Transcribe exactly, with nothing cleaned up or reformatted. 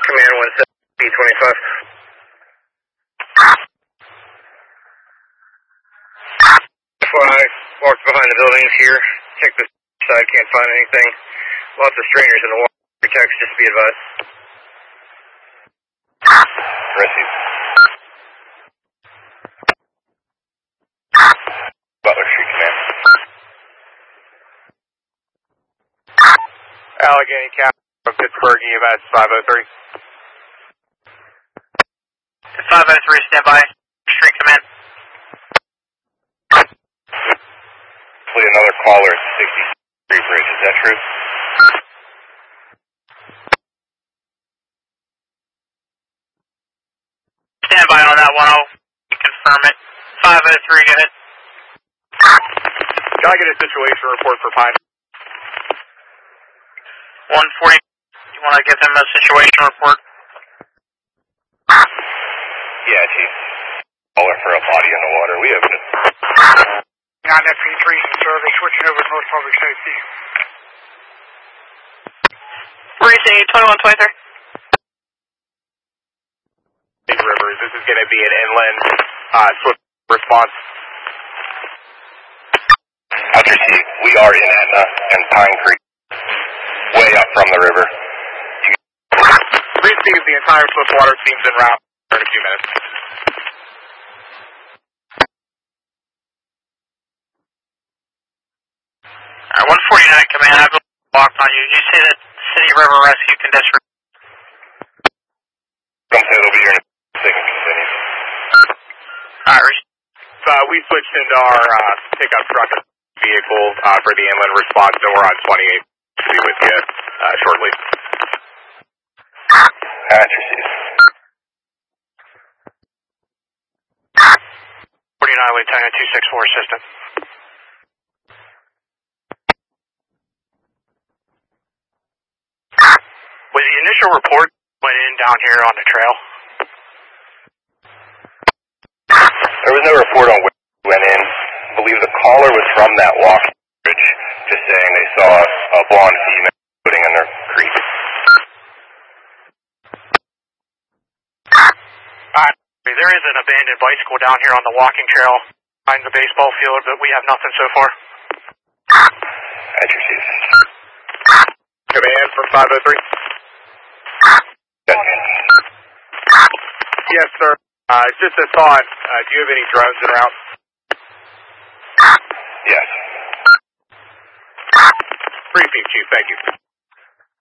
Command one seven B twenty-five. Before I walked behind the buildings here, check the side, can't find anything. Lots of strainers in the water. Text, just be advised. Receive. Butler Street Command. Allegheny County from Pittsburgh, E M S five oh three. five oh three, stand by. Street Command. Another caller at sixty-three Bridge, is that true? Stand by on that one, I'll confirm it. five oh three, go ahead. Can I get a situation report for Pine? one forty, you want to give them a situation report? Yeah, Chief. Caller for a body in the water, we have it. nine F P three in survey, switching over to North Public Safety. Precinct twenty-one twenty-three. Big Rivers, this is going to be an inland uh, swift response. Roger, Chief. We are in Etna and Pine Creek, way up from the river. Please see if the entire swift water team's en route in a few minutes. Alright, one forty-nine, Command, I've been locked on you. Did you say that City River Rescue can disregard? Come say it'll be here in a second, continue. Alright, Uh, we switched into our uh, pickup truck vehicle uh, for the inland response, so we're on twenty-eight. Should be with you uh, shortly. Roger, Chief. forty-nine, Lieutenant two six four, assistant. Was the initial report went in down here on the trail? There was no report on where we went in. I believe the caller was from that walking bridge, just saying they saw a blonde female floating in their creek. Alright, there is an abandoned bicycle down here on the walking trail behind the baseball field, but we have nothing so far. Roger, Chief. Command from five oh three. Yes, sir. Uh, just a thought. Uh, do you have any drones en route? Yes. Briefing, Chief. Thank you.